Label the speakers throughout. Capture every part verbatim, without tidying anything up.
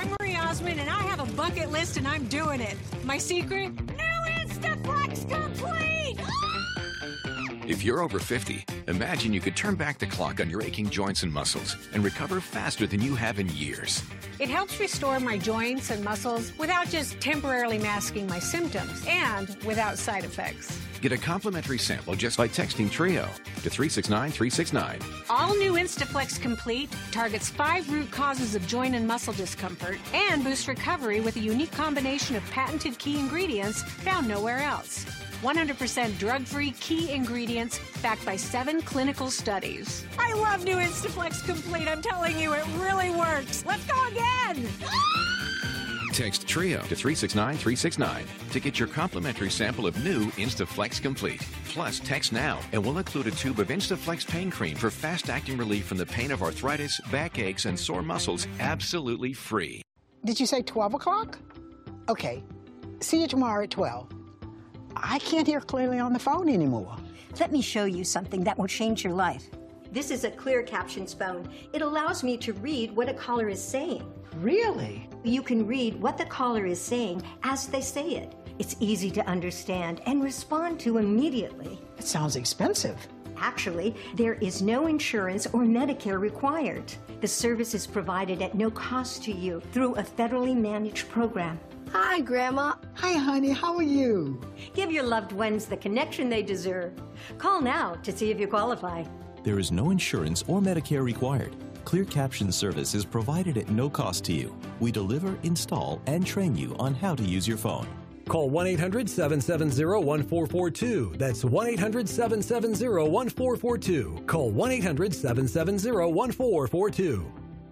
Speaker 1: I'm Marie Osmond, and I have a bucket list, and I'm doing it. My secret? New Instaflex Complete!
Speaker 2: If you're over fifty, imagine you could turn back the clock on your aching joints and muscles and recover faster than you have in years.
Speaker 1: It helps restore my joints and muscles without just temporarily masking my symptoms and without side effects.
Speaker 2: Get a complimentary sample just by texting TRIO to three six nine three six nine.
Speaker 1: All new Instaflex Complete targets five root causes of joint and muscle discomfort and boosts recovery with a unique combination of patented key ingredients found nowhere else. one hundred percent drug-free key ingredients backed by seven clinical studies. I love new Instaflex Complete. I'm telling you, it really works. Let's go again.
Speaker 2: Text TRIO to three six nine three six nine to get your complimentary sample of new Instaflex Complete. Plus, text now and we'll include a tube of Instaflex pain cream for fast-acting relief from the pain of arthritis, backaches, and sore muscles absolutely free.
Speaker 3: Did you say twelve o'clock? Okay. See you tomorrow at twelve. I can't hear clearly on the phone anymore.
Speaker 4: Let me show you something that will change your life. This is a Clear Captions phone. It allows me to read what a caller is saying.
Speaker 3: Really?
Speaker 4: You can read what the caller is saying as they say it. It's easy to understand and respond to immediately.
Speaker 3: It sounds expensive.
Speaker 4: Actually, there is no insurance or Medicare required. The service is provided at no cost to you through a federally managed program.
Speaker 5: Hi, Grandma.
Speaker 3: Hi, honey. How are you?
Speaker 4: Give your loved ones the connection they deserve. Call now to see if you qualify.
Speaker 6: There is no insurance or Medicare required. Clear Caption service is provided at no cost to you. We deliver, install, and train you on how to use your phone.
Speaker 7: Call one eight hundred seven seven zero one four four two. That's one eight hundred seven seven zero one four four two. Call one eight hundred seven seven zero one four four two.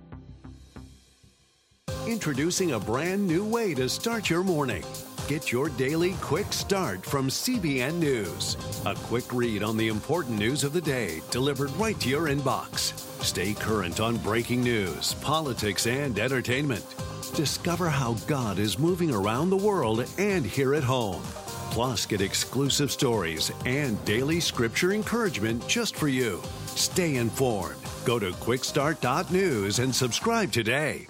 Speaker 8: Introducing a brand new way to start your morning. Get your daily quick start from C B N News. A quick read on the important news of the day delivered right to your inbox. Stay current on breaking news, politics, and entertainment. Discover how God is moving around the world and here at home. Plus, get exclusive stories and daily scripture encouragement just for you. Stay informed. Go to quick start dot news and subscribe today.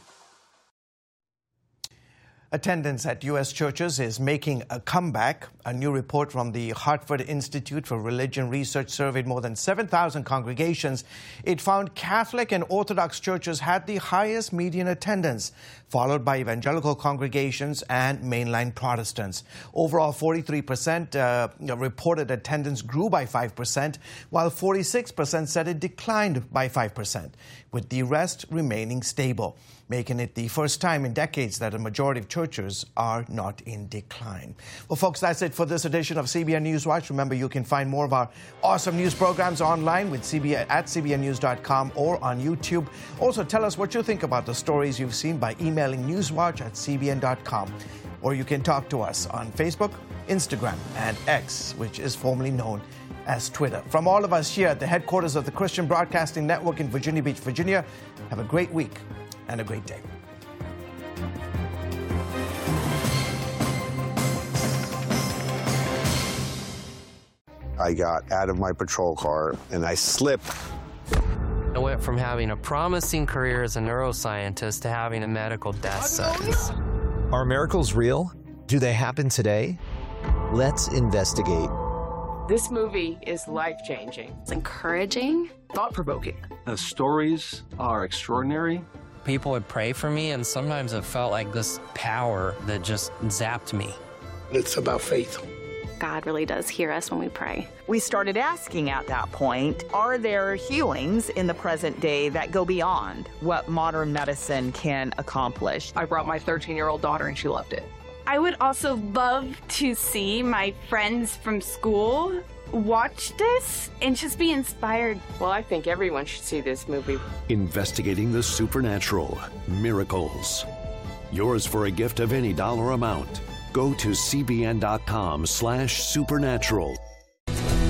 Speaker 9: Attendance at U S churches is making a comeback. A new report from the Hartford Institute for Religion Research surveyed more than seven thousand congregations. It found Catholic and Orthodox churches had the highest median attendance, followed by evangelical congregations and mainline Protestants. Overall, forty-three percent uh, reported attendance grew by five percent, while forty-six percent said it declined by five percent, with the rest remaining stable, making it the first time in decades that a majority of churches are not in decline. Well, folks, that's it for this edition of C B N News Watch. Remember, you can find more of our awesome news programs online with C B N, at C B N news dot com or on YouTube. Also, tell us what you think about the stories you've seen by emailing newswatch at C B N dot com. Or you can talk to us on Facebook, Instagram, and X, which is formerly known as Twitter. From all of us here at the headquarters of the Christian Broadcasting Network in Virginia Beach, Virginia, have a great week and a great day.
Speaker 10: I got out of my patrol car and I slipped.
Speaker 11: I went from having a promising career as a neuroscientist to having a medical death sentence.
Speaker 12: Are miracles real? Do they happen today? Let's investigate.
Speaker 13: This movie is life-changing.
Speaker 14: It's encouraging.
Speaker 13: Thought-provoking.
Speaker 15: The stories are extraordinary.
Speaker 11: People would pray for me, and sometimes it felt like this power that just zapped me.
Speaker 16: It's about faith.
Speaker 14: God really does hear us when we pray.
Speaker 17: We started asking at that point, are there healings in the present day that go beyond what modern medicine can accomplish?
Speaker 13: I brought my thirteen-year-old daughter, and she loved it.
Speaker 18: I would also love to see my friends from school watch this and just be inspired.
Speaker 13: Well, I think everyone should see this movie.
Speaker 8: Investigating the supernatural, miracles. Yours for a gift of any dollar amount. Go to C B N dot com slash supernatural.